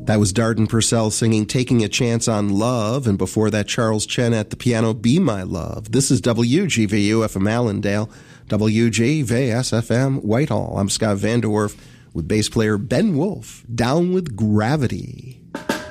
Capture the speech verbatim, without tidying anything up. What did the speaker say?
That was Darden Purcell singing Taking a Chance on Love, and before that, Charles Chen at the piano, Be My Love. This is W G V U F M Allendale, W G V S F M Whitehall. I'm Scott Vanderwerf with bass player Ben Wolf, Down with Gravity.